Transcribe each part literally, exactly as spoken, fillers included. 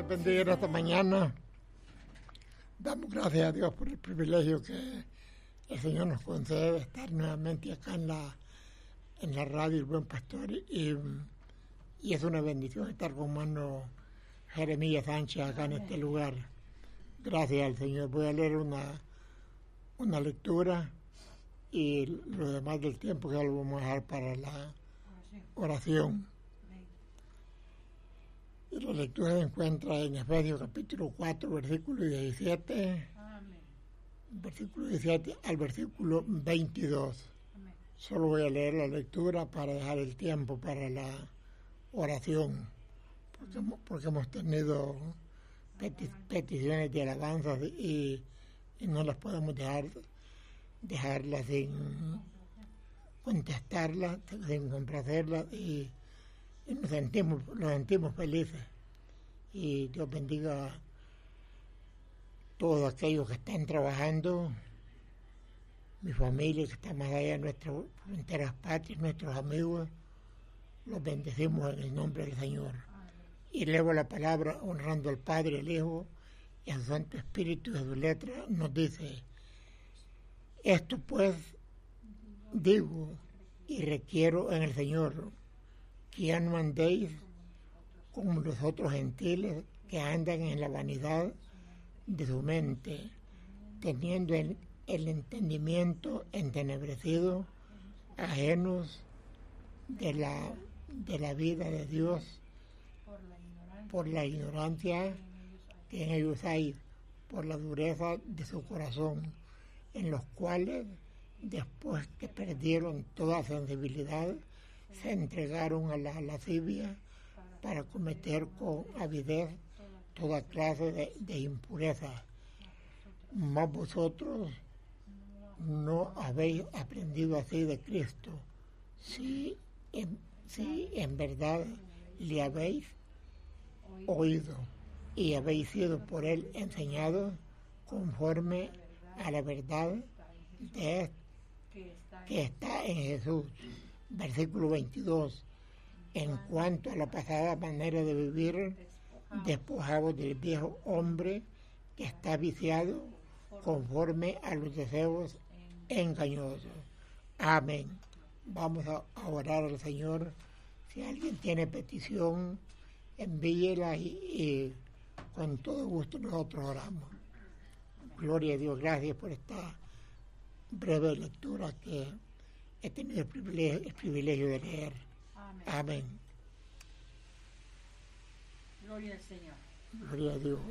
Dios bendiga esta mañana. Damos gracias a Dios por el privilegio que el Señor nos concede de estar nuevamente acá en la, en la radio El Buen Pastor. Y, y es una bendición estar con hermano Jeremías Sánchez acá en este lugar. Gracias al Señor. Voy a leer una, una lectura y lo demás del tiempo que lo vamos a dejar para la oración. Y la lectura se encuentra en Efesios capítulo cuatro, versículo diecisiete, Amén. Versículo diecisiete al versículo veintidós. Amén. Solo voy a leer la lectura para dejar el tiempo para la oración, porque, porque hemos tenido peti- peticiones de alabanzas y, y no las podemos dejar dejarlas sin contestarlas, sin complacerlas, y Y nos sentimos, nos sentimos felices. Y Dios bendiga a todos aquellos que están trabajando, mi familia que está más allá de nuestras fronteras patrias, nuestros amigos, los bendecimos en el nombre del Señor. Y luego la palabra honrando al Padre, al Hijo y al Santo Espíritu de su letra nos dice: esto pues digo y requiero en el Señor, que ya no andéis como los otros gentiles que andan en la vanidad de su mente, teniendo el, el entendimiento entenebrecido, ajenos de la, de la vida de Dios por la ignorancia que en ellos hay, por la dureza de su corazón, en los cuales, después que perdieron toda sensibilidad, se entregaron a la lascivia para cometer con avidez toda clase de, de impureza. Mas vosotros no habéis aprendido así de Cristo, si en, si en verdad le habéis oído y habéis sido por él enseñados conforme a la verdad de que está en Jesús. Versículo veintidós. En cuanto a la pasada manera de vivir, despojados del viejo hombre que está viciado conforme a los deseos engañosos. Amén. Vamos a orar al Señor. Si alguien tiene petición, envíela y, y con todo gusto nosotros oramos. Gloria a Dios. Gracias por esta breve lectura que he tenido el privilegio, el privilegio de leer. Amén. Amén. Gloria al Señor. Gloria a Dios.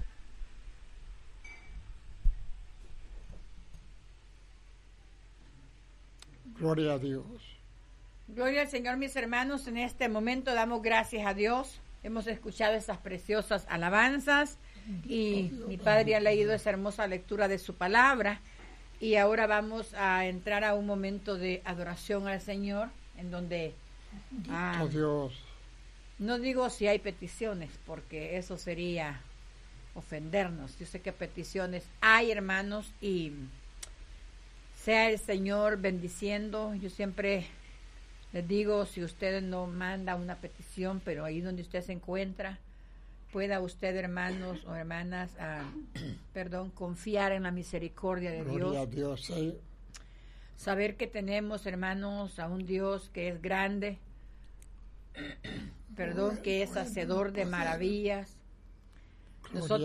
Gloria a Dios. Gloria al Señor, mis hermanos. En este momento damos gracias a Dios. Hemos escuchado esas preciosas alabanzas y mi Padre ha leído esa hermosa lectura de su palabra. Y ahora vamos a entrar a un momento de adoración al Señor, en donde ah, Dios. No digo si hay peticiones, porque eso sería ofendernos. Yo sé que peticiones hay, hermanos, y sea el Señor bendiciendo. Yo siempre les digo, si usted no manda una petición, pero ahí donde usted se encuentra, pueda usted, hermanos o hermanas, uh, perdón, confiar en la misericordia de Gloria Dios. A Dios, sí. Saber que tenemos, hermanos, a un Dios que es grande, perdón, que es hacedor de maravillas. Nosotros